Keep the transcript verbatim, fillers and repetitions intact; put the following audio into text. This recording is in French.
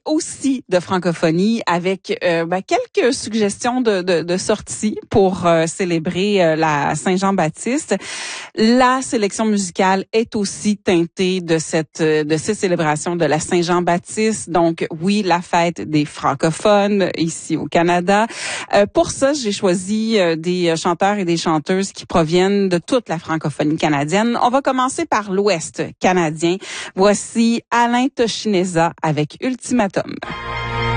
aussi de francophonie avec euh, ben, quelques suggestions de, de, de sorties pour euh, célébrer euh, la Saint-Jean-Baptiste. La sélection musicale est aussi teintée de cette de ces célébrations de la Saint-Jean-Baptiste. Donc oui, la fête des francophones ici au Canada. Euh, pour ça, j'ai choisi euh, des chanteurs et des chanteuses qui proviennent de toute la francophonie canadienne. On va commencer par l'Ouest canadien. Voici Alain Toshineza avec Ultimatum.